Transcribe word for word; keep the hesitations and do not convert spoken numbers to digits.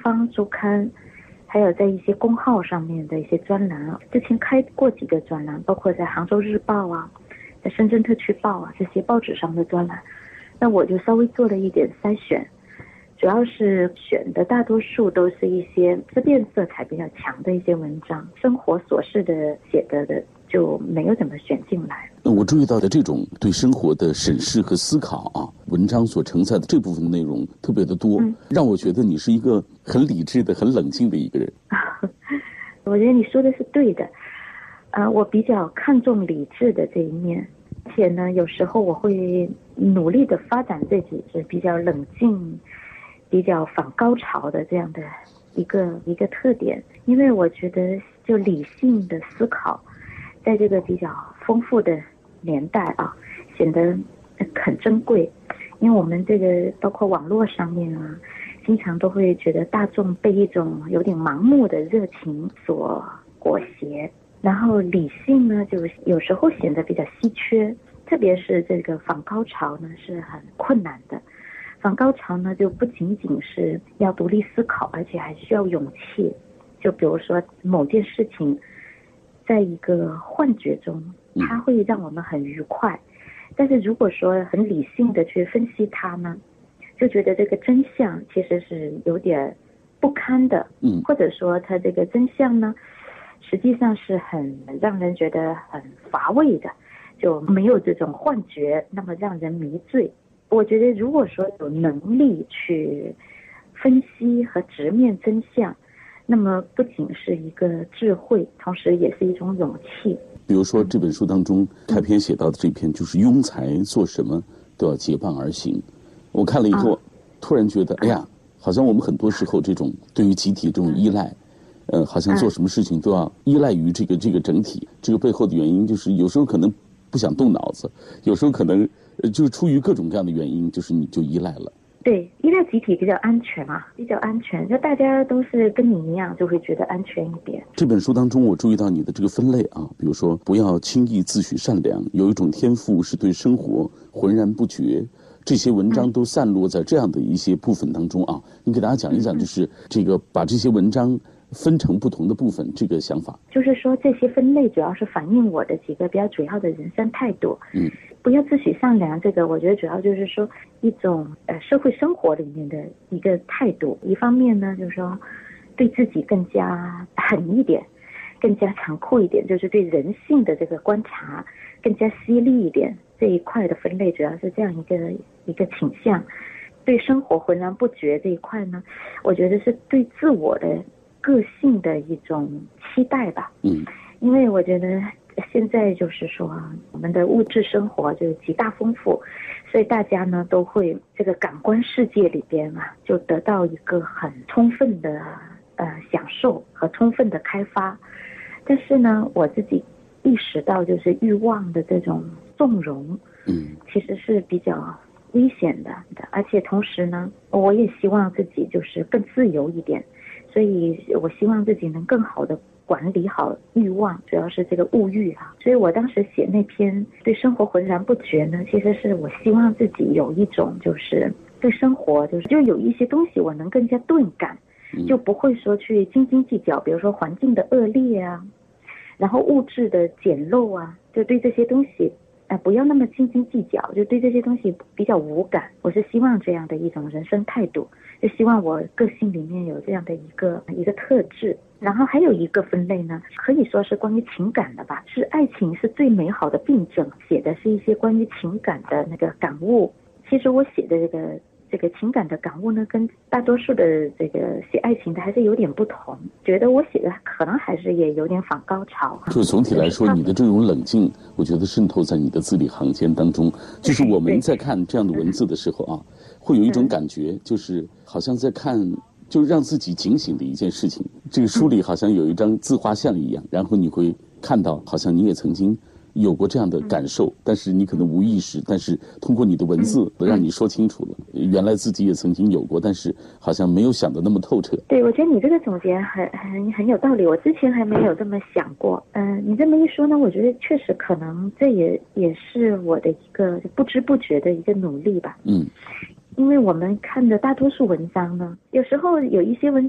方周刊，还有在一些公号上面的一些专栏啊，之前开过几个专栏，包括在杭州日报啊，在深圳特区报啊这些报纸上的专栏，那我就稍微做了一点筛选，主要是选的大多数都是一些思辨色彩比较强的一些文章，生活琐事的写的的就没有怎么选进来。 我注意到的这种对生活的审视和思考啊，文章所承载的这部分内容特别的多，嗯、让我觉得你是一个很理智的、很冷静的一个人。 我觉得你说的是对的，呃，我比较看重理智的这一面，而且呢，有时候我会努力的发展自己是比较冷静、比较反高潮的这样的一个一个特点，因为我觉得就理性的思考，在这个比较丰富的年代啊，显得很珍贵。因为我们这个包括网络上面啊，经常都会觉得大众被一种有点盲目的热情所裹挟，然后理性呢就有时候显得比较稀缺，特别是这个反高潮呢是很困难的。反高潮呢就不仅仅是要独立思考，而且还需要勇气。就比如说某件事情在一个幻觉中，它会让我们很愉快，但是如果说很理性的去分析它呢，就觉得这个真相其实是有点不堪的，嗯，或者说它这个真相呢实际上是很让人觉得很乏味的，就没有这种幻觉那么让人迷醉。我觉得如果说有能力去分析和直面真相，那么不仅是一个智慧，同时也是一种勇气。 比如说这本书当中开篇写到的这篇，就是庸才做什么都要结伴而行。我看了以后、啊、突然觉得哎呀，好像我们很多时候这种对于集体这种依赖，呃，好像做什么事情都要依赖于这个这个整体。这个背后的原因就是有时候可能不想动脑子，有时候可能就是出于各种各样的原因，就是你就依赖了。 对，依赖集体比较安全嘛，比较安全，就大家都是跟你一样，就会觉得安全一点。 这本书当中我注意到你的这个分类啊，比如说不要轻易自诩善良，有一种天赋是对生活浑然不觉，这些文章都散落在这样的一些部分当中啊。你给大家讲一讲，就是这个把这些文章分成不同的部分，这个想法。 就是说这些分类主要是反映我的几个比较主要的人生态度。嗯，不要自诩善良，这个我觉得主要就是说一种呃社会生活里面的一个态度。一方面呢，就是说对自己更加狠一点，更加残酷一点，就是对人性的这个观察更加犀利一点。这一块的分类主要是这样一个一个倾向。对生活浑然不觉这一块呢，我觉得是对自我的个性的一种期待吧。嗯，因为我觉得现在就是说我们的物质生活就极大丰富，所以大家呢都会这个感官世界里边啊就得到一个很充分的呃享受和充分的开发。但是呢我自己意识到就是欲望的这种纵容，嗯，其实是比较危险的，而且同时呢我也希望自己就是更自由一点，所以我希望自己能更好的管理好欲望，主要是这个物欲啊。所以我当时写那篇对生活浑然不觉呢，其实是我希望自己有一种就是对生活就是就有一些东西我能更加钝感，就不会说去斤斤计较，比如说环境的恶劣啊，然后物质的简陋啊，就对这些东西呃，不要那么斤斤计较，就对这些东西比较无感。我是希望这样的一种人生态度，就希望我个性里面有这样的一个一个特质。然后还有一个分类呢，可以说是关于情感的吧，是爱情是最美好的病症，写的是一些关于情感的那个感悟。其实我写的这个这个情感的感悟呢，跟大多数的这个写爱情的还是有点不同，觉得我写的可能还是也有点反高潮。 就总体来说，你的这种冷静，我觉得渗透在你的字里行间当中。就是我们在看这样的文字的时候啊，会有一种感觉，就是好像在看就让自己警醒的一件事情。这个书里好像有一张自画像一样，然后你会看到好像你也曾经有过这样的感受，但是你可能无意识，但是通过你的文字让你说清楚了，原来自己也曾经有过，但是好像没有想得那么透彻。 对，我觉得你这个总结很很很有道理，我之前还没有这么想过。嗯、呃，你这么一说呢，我觉得确实可能这也也是我的一个不知不觉的一个努力吧。嗯。因为我们看的大多数文章呢，有时候有一些文